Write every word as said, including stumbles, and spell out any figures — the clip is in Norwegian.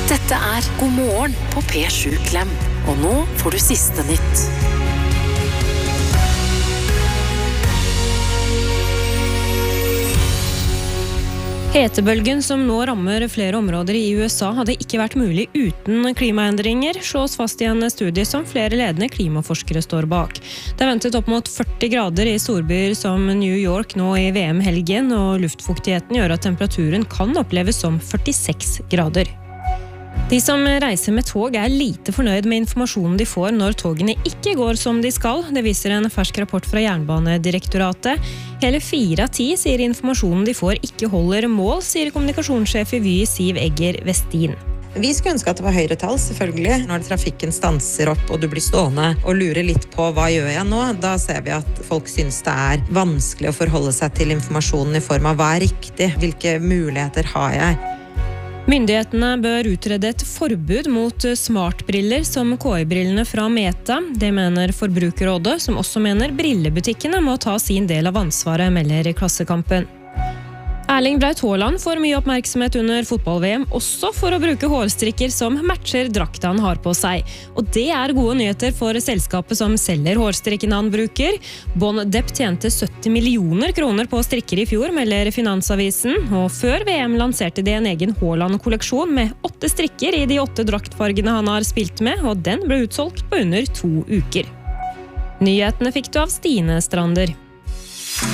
Dette er God morgen på P sju Klem, og nå får du siste nytt. Hetebølgen som nå rammer flere områder i U S A hadde ikke vært mulig uten klimaendringer, slås fast i en studie som flere ledende klimaforskere står bak. Det er ventet opp mot førti grader i storbyer som New York nå i V M-helgen, og luftfuktigheten gjør at temperaturen kan oppleves som førtiseks grader. De som reiser med tog er lite fornøyd med informasjonen de får når togene ikke går som de skal. Det viser en fersk rapport fra Jernbanedirektoratet. Hele fire av ti sier informasjonen de får ikke holder mål, sier kommunikasjonssjef i Vy Siv Egger Westin. Vi skulle ønske at det var høyere tall, selvfølgelig. Når trafikken stanser opp og du blir stående og lurer litt på hva gjør jeg nå, da ser vi at folk synes det er vanskelig å forholde seg til informasjonen i form av hva er riktig, hvilke muligheter har jeg. Myndighetene bør utrede et forbud mot smartbriller som K I-brillene fra Meta. Det mener Forbrukerrådet, som også mener brillebutikkene må ta sin del av ansvaret, melder Klassekampen. Erling Braut Haaland får mye oppmerksomhet under fotball-V M, også for å bruke hårstrikker som matcher drakta han har på seg. Og det er gode nyheter for selskapet som selger hårstrikken han bruker. Bon Depp tjente sytti millioner kroner på strikker i fjor, melder Finansavisen. Og før V M lanserte de en egen Haaland-kolleksjon med åtte strikker i de åtte draktfargene han har spilt med, og den ble utsolgt på under to uker. Nyhetene fikk du av Stine Strander.